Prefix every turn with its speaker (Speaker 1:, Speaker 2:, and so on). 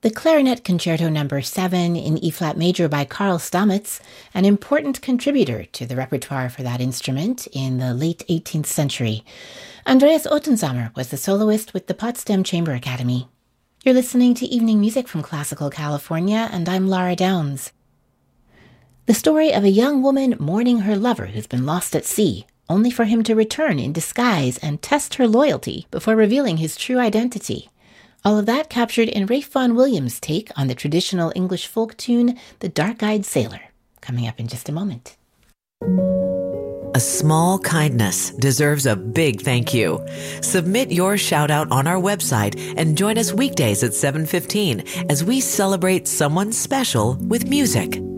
Speaker 1: The Clarinet Concerto No. 7 in E-flat major by Karl Stamitz, an important contributor to the repertoire for that instrument in the late 18th century. Andreas Ottensamer was the soloist with the Potsdam Chamber Academy. You're listening to Evening Music from Classical California, and I'm Lara Downs. The story of a young woman mourning her lover who's been lost at sea, only for him to return in disguise and test her loyalty before revealing his true identity. All of that captured in Ralph Vaughan Williams' take on the traditional English folk tune, The Dark-Eyed Sailor, coming up in just a moment.
Speaker 2: A small kindness deserves a big thank you. Submit your shout-out on our website and join us weekdays at 7:15 as we celebrate someone special with music.